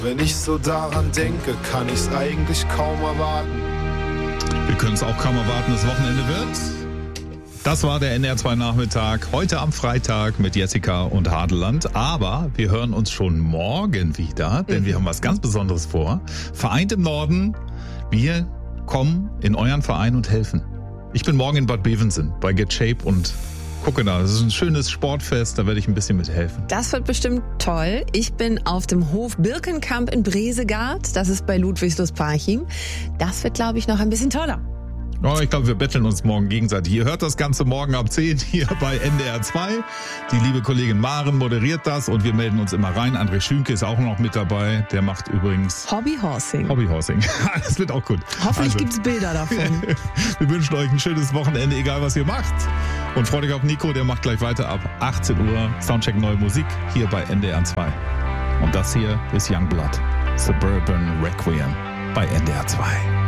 Wenn ich so daran denke, kann ich's eigentlich kaum erwarten. Wir können es auch kaum erwarten, das Wochenende wird. Das war der NDR2 Nachmittag, heute am Freitag mit Jessica und Hadeland. Aber wir hören uns schon morgen wieder, denn wir haben was ganz Besonderes vor. Vereint im Norden, wir kommen in euren Verein und helfen. Ich bin morgen in Bad Bevensen bei Get Shape und gucke da. Das ist ein schönes Sportfest, da werde ich ein bisschen mithelfen. Das wird bestimmt toll. Ich bin auf dem Hof Birkenkamp in Bresegard. Das ist bei Ludwigslust-Parchim. Das wird, glaube ich, noch ein bisschen toller. Oh, ich glaube, wir betteln uns morgen gegenseitig. Ihr hört das Ganze morgen ab 10 hier bei NDR2. Die liebe Kollegin Maren moderiert das und wir melden uns immer rein. André Schünke ist auch noch mit dabei. Der macht übrigens Hobbyhorsing. Das wird auch gut. Hoffentlich gibt's Bilder davon. Wir wünschen euch ein schönes Wochenende, egal was ihr macht. Und freut euch auf Nico, der macht gleich weiter ab 18 Uhr. Soundcheck neue Musik hier bei NDR2. Und das hier ist Youngblood, Suburban Requiem bei NDR2.